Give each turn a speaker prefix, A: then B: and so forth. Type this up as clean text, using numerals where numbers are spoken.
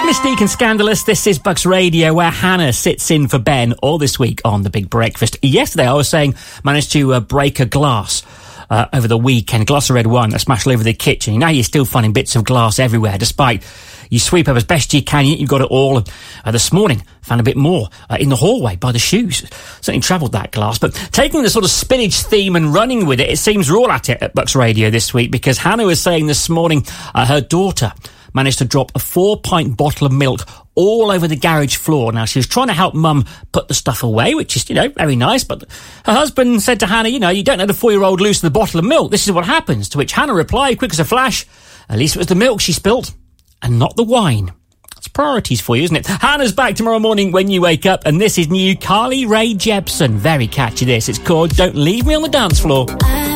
A: Mystique and Scandalous, this is Bucks Radio, where Hannah sits in for Ben all this week on The Big Breakfast. Yesterday, I was saying, managed to break a glass over the weekend, a glass of red wine that smashed all over the kitchen. Now you're still finding bits of glass everywhere, despite you sweep up as best you can, you've got it all. This morning, found a bit more in the hallway by the shoes. Certainly travelled that glass. But taking the sort of spinach theme and running with it, it seems we're all at it at Bucks Radio this week, because Hannah was saying this morning her daughter managed to drop a 4-pint bottle of milk all over the garage floor. Now, she was trying to help Mum put the stuff away, which is, very nice. But her husband said to Hannah, you don't let a 4-year-old loosen the bottle of milk. This is what happens. To which Hannah replied, quick as a flash, at least it was the milk she spilt and not the wine. That's priorities for you, isn't it? Hannah's back tomorrow morning when you wake up. And this is new Carly Rae Jepsen. Very catchy, this. It's called Don't Leave Me on the Dance Floor.